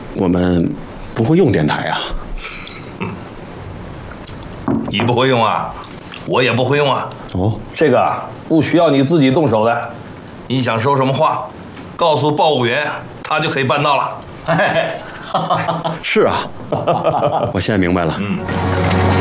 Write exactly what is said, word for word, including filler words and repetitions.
我们不会用电台啊。 你不会用啊，我也不会用啊。 哦， 这个啊，不需要你自己动手的，你想说什么话，告诉报务员，他就可以办到了。 是啊，我现在明白了。嗯。